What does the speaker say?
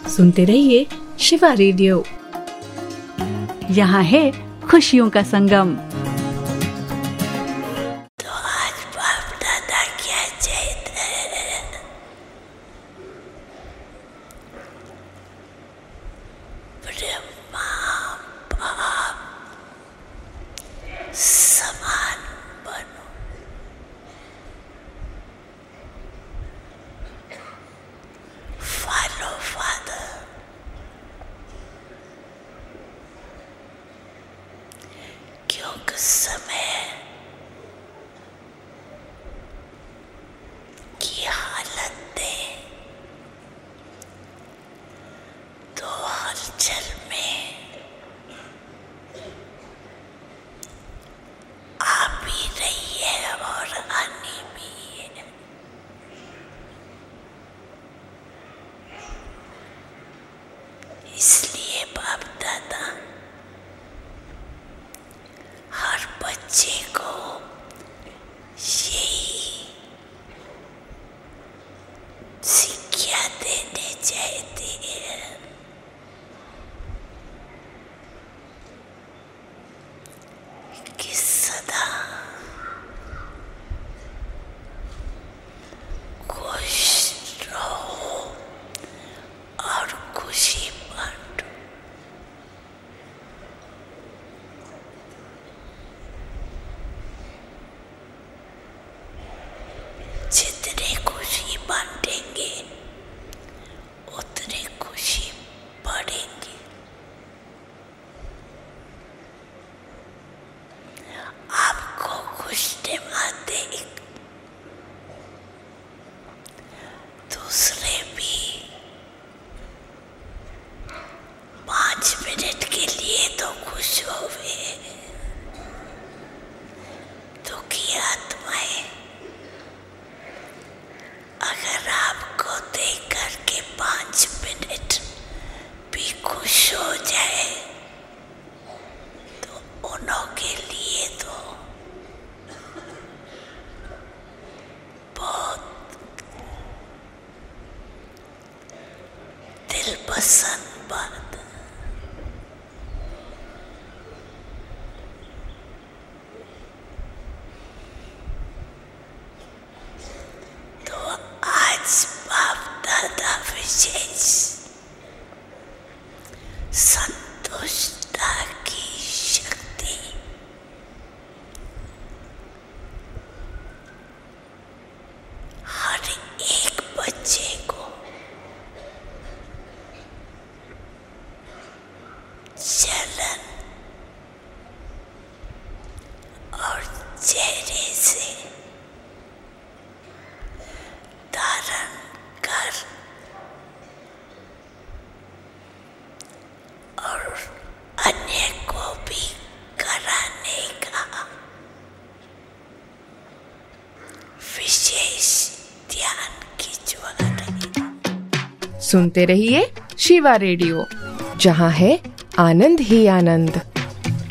सुनते रहिए शिवा रेडियो। यहाँ है खुशियों का संगम। तो आज बाप दादा क्या चाहते हैं? ब्रह्मा बाप समान बनो। Follow father. क्योंकि समय की हालतें तो हलचल में आ भी रही है और आनी भी है। इसलिए बाप दादा हर बच्चे को यही शिक्षा देने चाहते हैं कि सदा खुश रहो और खुशी बांटो। जितने खुशी बांटेंगे उतने खुशी बढ़ेंगे। आपको खुशने माते दूसरे भी 5 मिनट के लिए तो खुश होवे। दुखी आत्माएं अगर आपको देख कर के 5 मिनट भी खुश हो जाए तो उन्हों के लिए तो बहुत दिल पसंद बात। तो आज बाप दादा विशेष संतुष्टता की शक्ति हर एक बच्चे को जलन और चेहरे से धारण कर और अन्य को भी कराने का विशेष ध्यान खिंचवा रही। सुनते रहिए शिवा रेडियो, जहाँ है आनंद ही आनंद।